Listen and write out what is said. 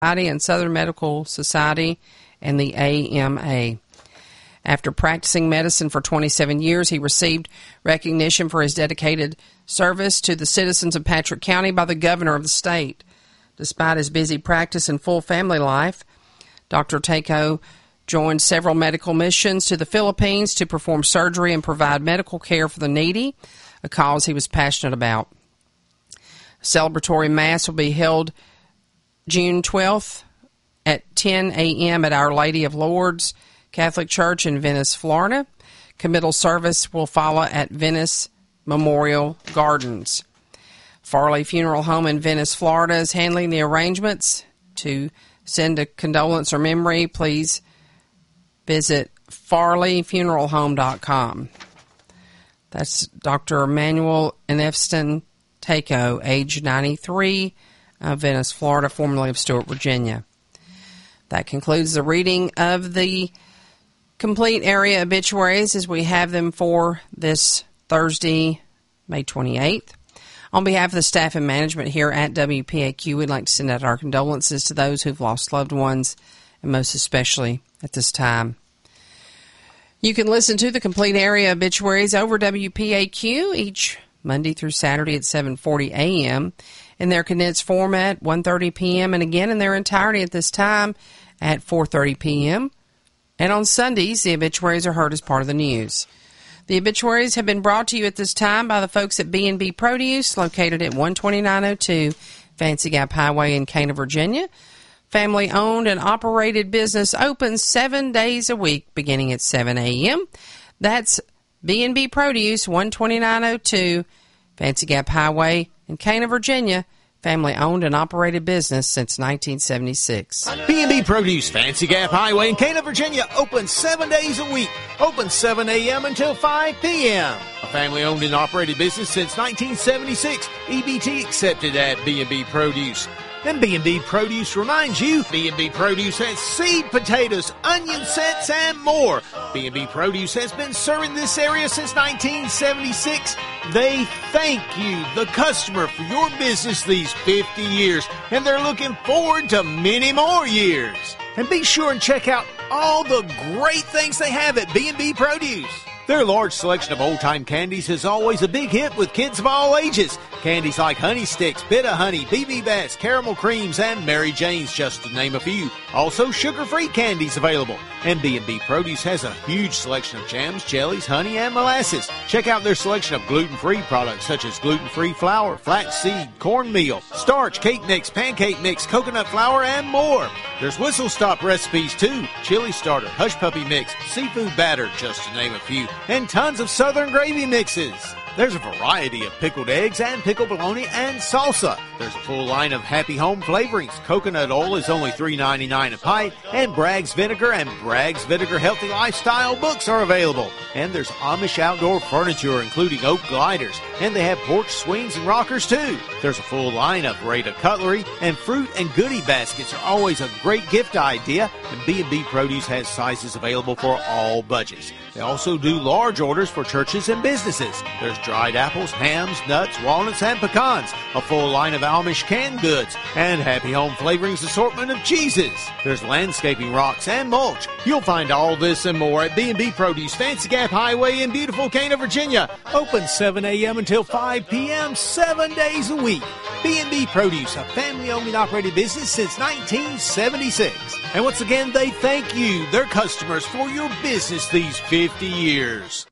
and Southern Medical Society and the AMA. After practicing medicine for 27 years, he received recognition for his dedicated service to the citizens of Patrick County by the governor of the state. Despite his busy practice and full family life, Dr. Taco joined several medical missions to the Philippines to perform surgery and provide medical care for the needy, a cause he was passionate about. A celebratory Mass will be held June 12th at 10 a.m. at Our Lady of Lourdes Catholic Church in Venice, Florida. Committal service will follow at Venice Memorial Gardens. Farley Funeral Home in Venice, Florida is handling the arrangements. To send a condolence or memory, please visit farleyfuneralhome.com. That's Dr. Emmanuel Inefston Taco, age 93, Venice, Florida, formerly of Stuart, Virginia. That concludes the reading of the complete area obituaries as we have them for this Thursday, May 28th. On behalf of the staff and management here at WPAQ, we'd like to send out our condolences to those who've lost loved ones, and most especially at this time. You can listen to the complete area obituaries over WPAQ each Monday through Saturday at 7:40 a.m. in their condensed format, 1:30 p.m., and again in their entirety at this time at 4:30 p.m. And on Sundays, the obituaries are heard as part of the news. The obituaries have been brought to you at this time by the folks at B&B Produce, located at 12902 Fancy Gap Highway in Cana, Virginia. Family-owned and operated business opens 7 days a week, beginning at 7 a.m. That's B&B Produce, 12902 Fancy Gap Highway in Cana, Virginia. Family-owned and operated business since 1976. B&B Produce, Fancy Gap Highway in Cana, Virginia, open 7 days a week. Open 7 a.m. until 5 p.m. A family-owned and operated business since 1976. EBT accepted at B&B Produce. And B&B Produce reminds you, B&B Produce has seed potatoes, onion sets, and more. B&B Produce has been serving this area since 1976. They thank you, the customer, for your business these 50 years, and they're looking forward to many more years. And be sure and check out all the great things they have at B&B Produce. Their large selection of old-time candies is always a big hit with kids of all ages. Candies like Honey Sticks, Bit-O-Honey, BB Bats, Caramel Creams, and Mary Jane's, just to name a few. Also, sugar-free candies available. And B&B Produce has a huge selection of jams, jellies, honey, and molasses. Check out their selection of gluten-free products such as gluten-free flour, flaxseed, cornmeal, starch, cake mix, pancake mix, coconut flour, and more. There's whistle stop recipes too, chili starter, hush puppy mix, seafood batter, just to name a few, and tons of southern gravy mixes. There's a variety of pickled eggs and pickled bologna and salsa. There's a full line of Happy Home flavorings. Coconut oil is only $3.99 a pint, and Bragg's Vinegar and Bragg's Vinegar Healthy Lifestyle books are available. And there's Amish outdoor furniture, including oak gliders, and they have porch swings and rockers too. There's a full line of Rada cutlery, and fruit and goodie baskets are always a great gift idea, and B&B Produce has sizes available for all budgets. They also do large orders for churches and businesses. There's dried apples, hams, nuts, walnuts, and pecans, a full line of Amish canned goods, and Happy Home Flavorings assortment of cheeses. There's landscaping rocks and mulch. You'll find all this and more at B&B Produce, Fancy Gap Highway in beautiful Cana, Virginia. Open 7 a.m. until 5 p.m. 7 days a week. B&B Produce, a family-owned and operated business since 1976. And once again, they thank you, their customers, for your business these 50 years.